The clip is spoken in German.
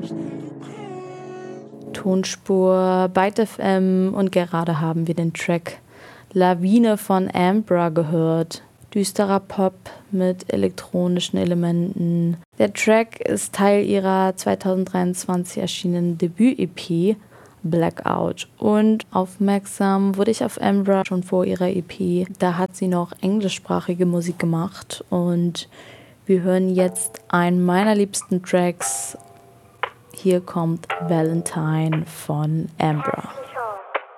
Tonspur Byte FM und gerade haben wir den Track Lawine von Ambra gehört. Düsterer Pop mit elektronischen Elementen. Der Track ist Teil ihrer 2023 erschienenen Debüt-EP Blackout. Und aufmerksam wurde ich auf Ambra schon vor ihrer EP. Da hat sie noch englischsprachige Musik gemacht. Und wir hören jetzt einen meiner liebsten Tracks. Hier kommt Valentine von Ambra.